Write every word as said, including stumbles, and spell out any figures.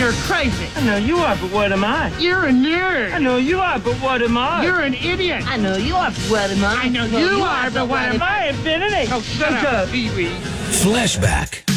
You're crazy. I know you are, but what am I? You're a nerd. I know you are, but what am I? You're an idiot. I know you are, but what am I? I know you are, but what am I? I infinity. Oh, shut Shut up, up. Pee-wee. Flashback.